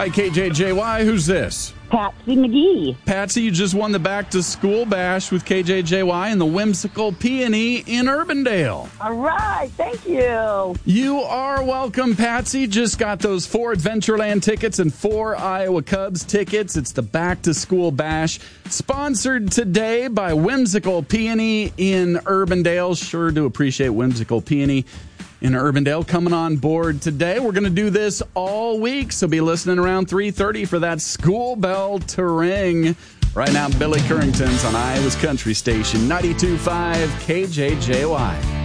Hi, KJJY. Who's this? Patsy McGee. Patsy, you just won the Back to School Bash with KJJY and the Whimsical Peony in Urbandale. All right. Thank you. You are welcome, Patsy. Just got those 4 Adventureland tickets and 4 Iowa Cubs tickets. It's the Back to School Bash, sponsored today by Whimsical Peony in Urbandale. Sure do appreciate Whimsical Peony in Urbandale coming on board today. We're going to do this all week, so be listening around 3:30 for that school bell to ring. Right now, Billy Currington's on Iowa's Country Station, 92.5 KJJY.